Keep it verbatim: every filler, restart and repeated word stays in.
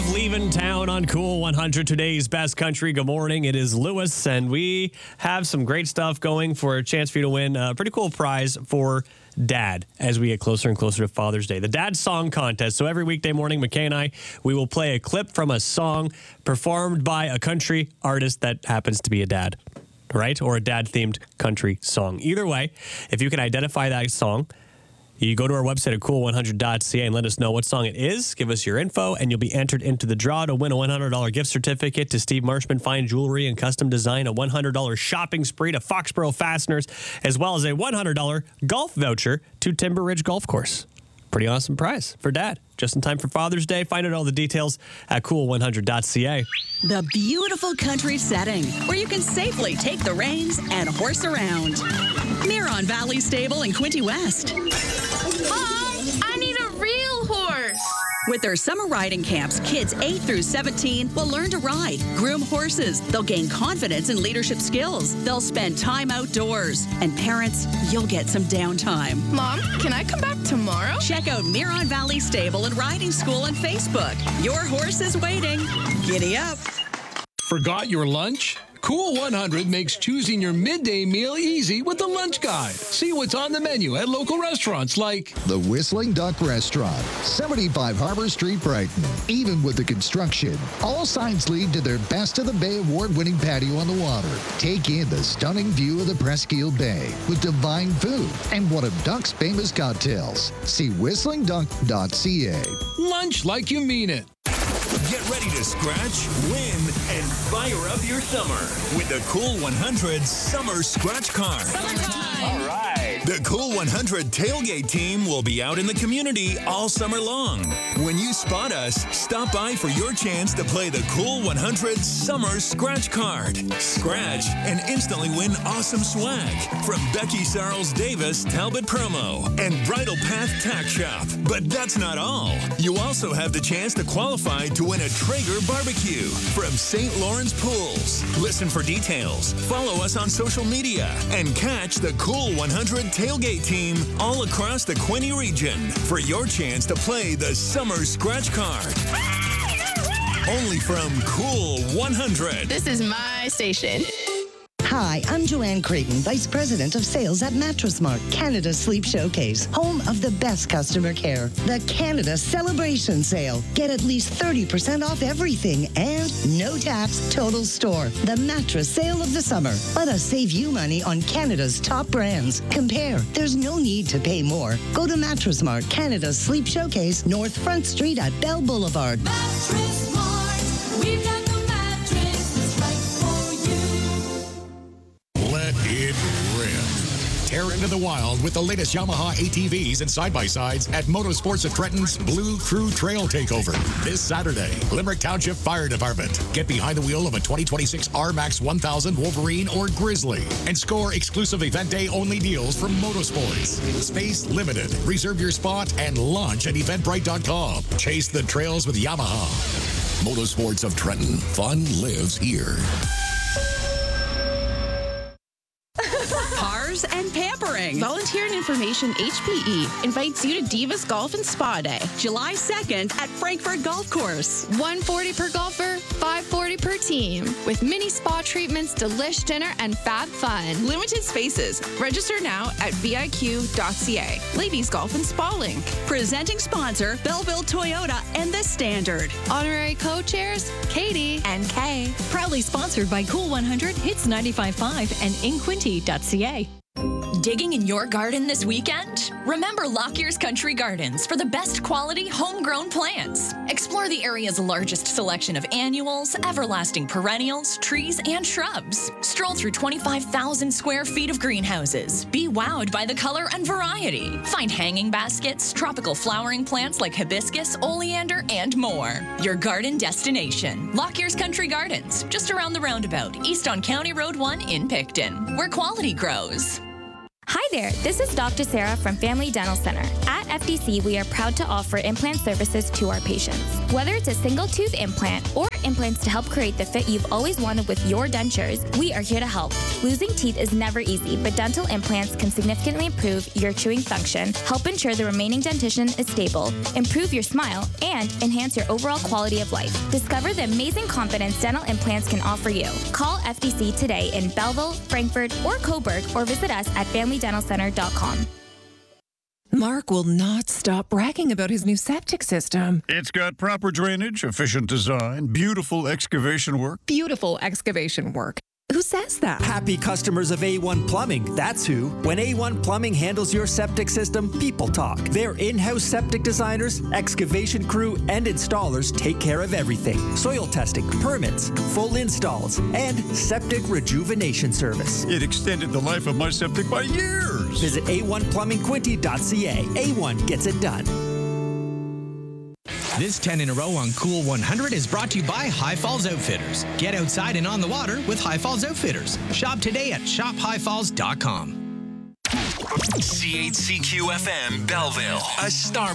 of Leaving Town on Cool one hundred, today's best country. Good morning. It is Lewis, and we have some great stuff going for a chance for you to win a pretty cool prize for Dad as we get closer and closer to Father's Day. The Dad Song Contest. So every weekday morning, McKay and I, we will play a clip from a song performed by a country artist that happens to be a dad, right? Or a dad-themed country song. Either way, if you can identify that song, you go to our website at cool one hundred dot c a and let us know what song it is. Give us your info, and you'll be entered into the draw to win a one hundred dollars gift certificate to Steve Marshman Fine Jewelry and Custom Design, a one hundred dollars shopping spree to Foxborough Fasteners, as well as a one hundred dollars golf voucher to Timber Ridge Golf Course. Pretty awesome prize for Dad. Just in time for Father's Day. Find out all the details at cool one hundred dot c a. The beautiful country setting where you can safely take the reins and horse around. Miron Valley Stable in Quinte West. Mom, I need a real horse. With their summer riding camps, kids eight through seventeen will learn to ride, groom horses. They'll gain confidence and leadership skills. They'll spend time outdoors. And parents, you'll get some downtime. Mom, can I come back tomorrow? Check out Miron Valley Stable and Riding School on Facebook. Your horse is waiting. Giddy up. Forgot your lunch? Cool one hundred makes choosing your midday meal easy with the lunch guide. See what's on the menu at local restaurants like the Whistling Duck Restaurant, seventy-five Harbor Street, Brighton. Even with the construction, all signs lead to their Best of the Bay award-winning patio on the water. Take in the stunning view of the Presqu'île Bay with divine food and one of Duck's famous cocktails. See whistling duck dot c a. lunch like you mean it. Get ready to scratch, win, and fire up your summer with the Cool one hundred Summer Scratch Card. All right. The Cool one hundred tailgate team will be out in the community all summer long. When you spot us, stop by for your chance to play the Cool one hundred Summer Scratch Card. Scratch and instantly win awesome swag from Becky Sarles Davis Talbot Promo and Bridal Path Tack Shop. But that's not all. You also have the chance to qualify to win a Traeger barbecue from Saint Lawrence Pools. Listen for details, follow us on social media, and catch the Cool one hundred tailgate team all across the Quinte region for your chance to play the Summer Scratch Card. Only from Cool one hundred. This is my station. Hi, I'm Joanne Creighton, Vice President of Sales at Mattress Mart, Canada's Sleep Showcase, home of the best customer care. The Canada Celebration Sale. Get at least thirty percent off everything and no tax total store. The mattress sale of the summer. Let us save you money on Canada's top brands. Compare. There's no need to pay more. Go to Mattress Mart, Canada's Sleep Showcase, North Front Street at Bell Boulevard. Mattress Mart. We've got the mattress that's right for you. Let it rip. Tear into the wild with the latest Yamaha A T Vs and side-by-sides at Motorsports of Trenton's Blue Crew Trail Takeover. This Saturday, Limerick Township Fire Department. Get behind the wheel of a twenty twenty-six R MAX one thousand Wolverine or Grizzly and score exclusive event day only deals from Motorsports. Space limited. Reserve your spot and launch at eventbrite dot com. Chase the trails with Yamaha. Motorsports of Trenton. Fun lives here. Cars and pampering. Volunteer and Information H P E invites you to Divas Golf and Spa Day. July second at Frankfurt Golf Course. one forty per golfer, five forty per team. With mini spa treatments, delish dinner, and fab fun. Limited spaces. Register now at V I Q dot C A. Ladies Golf and Spa Link. Presenting sponsor, Belleville Toyota and The Standard. Honorary co-chairs, Katie and Kay. Proudly sponsored by Cool one hundred, Hits ninety-five point five, and in quinte dot c a. Digging in your garden this weekend? Remember Lockyer's Country Gardens for the best quality homegrown plants. Explore the area's largest selection of annuals, everlasting perennials, trees, and shrubs. Stroll through twenty-five thousand square feet of greenhouses. Be wowed by the color and variety. Find hanging baskets, tropical flowering plants like hibiscus, oleander, and more. Your garden destination. Lockyer's Country Gardens, just around the roundabout, east on County Road one in Picton, where quality grows. Hi there, this is Doctor Sarah from Family Dental Center. At F D C, we are proud to offer implant services to our patients. Whether it's a single tooth implant or implants to help create the fit you've always wanted with your dentures, we are here to help. Losing teeth is never easy, but dental implants can significantly improve your chewing function, help ensure the remaining dentition is stable, improve your smile, and enhance your overall quality of life. Discover the amazing confidence dental implants can offer you. Call F D C today in Belleville, Frankfurt, or Coburg, or visit us at family dental center dot com. Mark will not stop bragging about his new septic system. It's got proper drainage, efficient design, beautiful excavation work. Beautiful excavation work. Who says that? Happy customers of A one Plumbing, that's who. When A one Plumbing handles your septic system, people talk. Their in-house septic designers, excavation crew, and installers take care of everything. Soil testing, permits, full installs, and septic rejuvenation service. It extended the life of my septic by years. Visit A one plumbing quinty dot c a. A one gets it done. This ten in a row on Cool one hundred is brought to you by High Falls Outfitters. Get outside and on the water with High Falls Outfitters. Shop today at shop high falls dot com. C eight C Q F M Belleville, a star